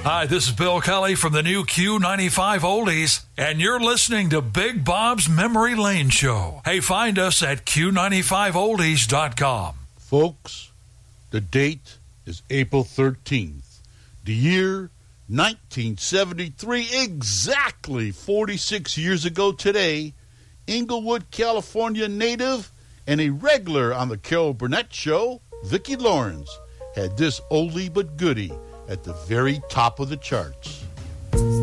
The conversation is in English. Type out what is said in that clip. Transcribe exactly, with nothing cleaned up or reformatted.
Hi, this is Bill Kelly from the new Q ninety-five Oldies, and you're listening to Big Bob's Memory Lane Show. Hey, find us at Q ninety-five oldies dot com. Folks, the date is April thirteenth. The year, nineteen seventy-three, exactly forty-six years ago today. Inglewood, California native and a regular on the Carol Burnett Show, Vicki Lawrence, had this oldie but goodie at the very top of the charts.